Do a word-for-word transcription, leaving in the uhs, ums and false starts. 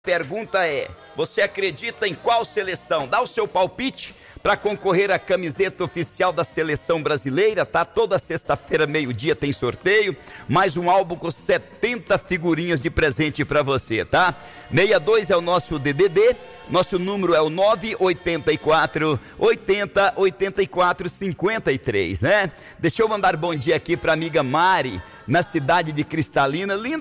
Pergunta é: você acredita em qual seleção? Dá o seu palpite para concorrer à camiseta oficial da seleção brasileira, tá? Toda sexta-feira, meio-dia, tem sorteio. Mais um álbum com setenta figurinhas de presente para você, tá? sessenta e dois é o nosso D D D. Nosso número é o nove oito quatro, oitenta, oitenta e quatro, cinquenta e três, né? Deixa eu mandar bom dia aqui para amiga Mari, na cidade de Cristalina. Linda